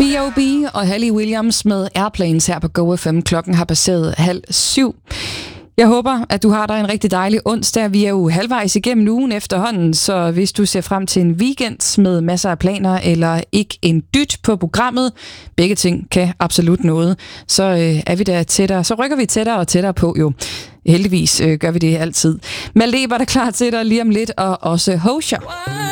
B.O.B. og Hayley Williams med Airplanes her på Go FM. Klokken har passeret 6:30. Jeg håber, at du har dig en rigtig dejlig onsdag. Vi er jo halvvejs igennem ugen efterhånden, så hvis du ser frem til en weekend med masser af planer eller ikke en dyt på programmet, begge ting kan absolut noget, så er vi der tættere. Så rykker vi tættere og tættere på jo. Heldigvis gør vi det altid. Malé var der klar til dig lige om lidt, og også Hosher.